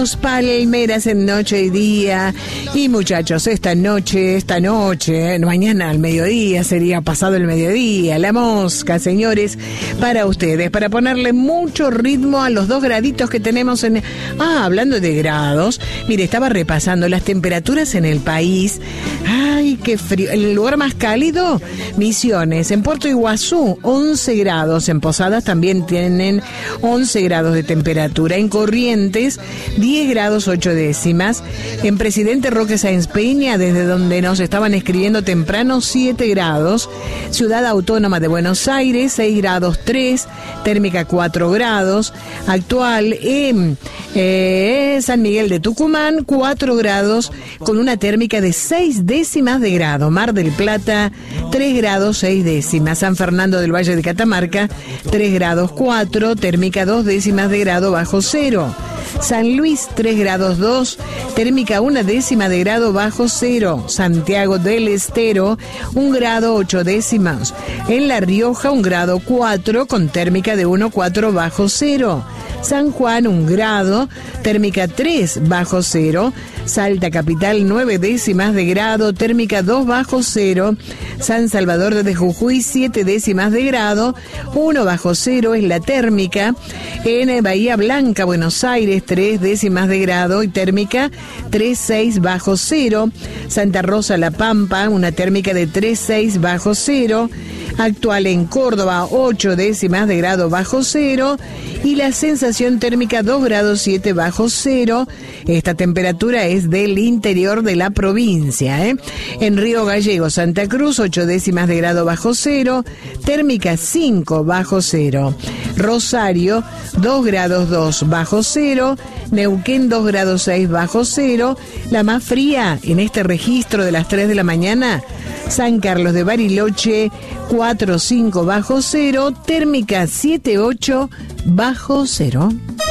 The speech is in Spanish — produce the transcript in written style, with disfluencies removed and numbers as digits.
tenemos palmeras en noche y día. Y muchachos, esta noche, mañana al mediodía, sería pasado el mediodía, la mosca, señores, para ustedes, para ponerle mucho ritmo a los 2 graditos que tenemos en... hablando de grados, mire, estaba repasando las temperaturas en el país. Ay, qué frío. El lugar más cálido, Misiones. En Puerto Iguazú, 11 grados. En Posadas también tienen 11 grados de temperatura. En Corrientes, 10 grados 8 décimas. En Presidente Roque Sáenz Peña, desde donde nos estaban escribiendo temprano, 7 grados. Ciudad Autónoma de Buenos Aires, 6 grados 3. Térmica 4 grados. Actual en San Miguel de Tucumán, 4 grados con una térmica de 6 décimas de grado. Mar del Plata, 3 grados 6 décimas. San Fernando del Valle de Catamarca, 3 grados 4, térmica 2 décimas de grado bajo cero. San Luis, 3 grados 2, térmica 1 décima de grado bajo cero. Santiago del Estero, 1 grado 8 décimas. En La Rioja, 1 grado 4, con térmica de 1,4 bajo cero. San Juan, 1 grado, térmica 3 bajo cero. Salta Capital, 9 décimas de grado, térmica 2 bajo cero. San Salvador de Jujuy, 7 décimas de grado, 1 bajo cero es la térmica. En Bahía Blanca, Buenos Aires, 3 décimas de grado y térmica 3,6 bajo cero. Santa Rosa, La Pampa, una térmica de 3,6 bajo cero. Actual en Córdoba, 8 décimas de grado bajo cero. Y la sensación térmica 2 grados 7 bajo cero. Esta temperatura es del interior de la provincia, En Río Gallegos, Santa Cruz, 8 décimas de grado bajo cero. Térmica 5 bajo cero. Rosario, 2 grados 2 bajo cero. Neuquén, 2 grados 6 bajo cero. La más fría en este registro de las 3 de la mañana, San Carlos de Bariloche, 4,5 bajo cero. Térmica 7,8 bajo cero.